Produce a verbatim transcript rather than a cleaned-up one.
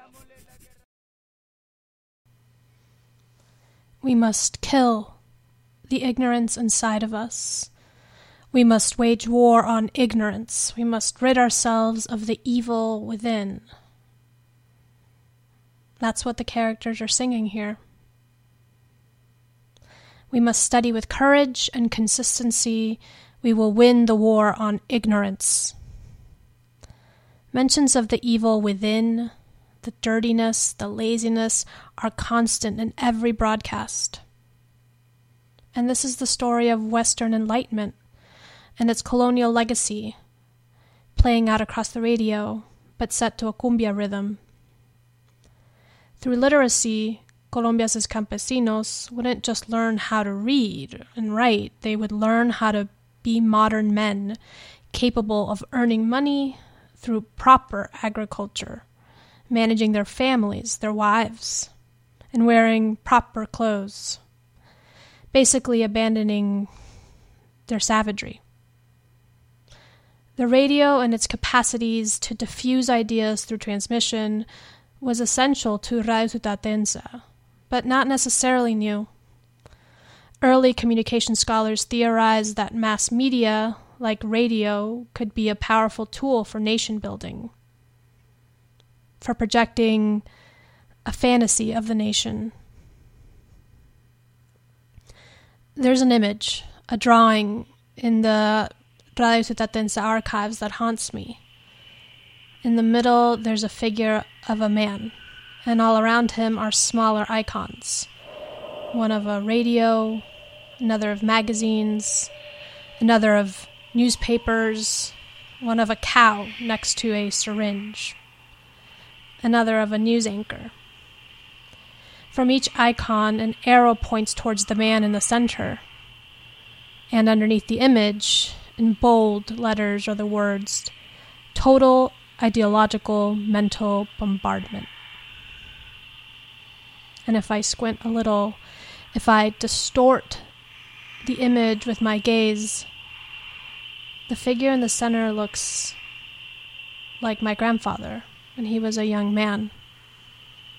We must kill the ignorance inside of us. We must wage war on ignorance. We must rid ourselves of the evil within. That's what the characters are singing here. We must study with courage and consistency. We will win the war on ignorance. Mentions of the evil within, the dirtiness, the laziness, are constant in every broadcast. And this is the story of Western Enlightenment and its colonial legacy, playing out across the radio, but set to a cumbia rhythm. Through literacy, Colombia's campesinos wouldn't just learn how to read and write, they would learn how to be modern men, capable of earning money through proper agriculture, managing their families, their wives, and wearing proper clothes, basically abandoning their savagery. The radio and its capacities to diffuse ideas through transmission was essential to Rayo Tutatenza, but not necessarily new. Early communication scholars theorized that mass media, like radio, could be a powerful tool for nation building, for projecting a fantasy of the nation. There's an image, a drawing in the Rayo Tutatenza archives that haunts me. In the middle, there's a figure of a man, and all around him are smaller icons. One of a radio, another of magazines, another of newspapers, one of a cow next to a syringe, another of a news anchor. From each icon, an arrow points towards the man in the center, and underneath the image, in bold letters, are the words, "Total ideological mental bombardment." And if I squint a little, if I distort the image with my gaze, the figure in the center looks like my grandfather when he was a young man.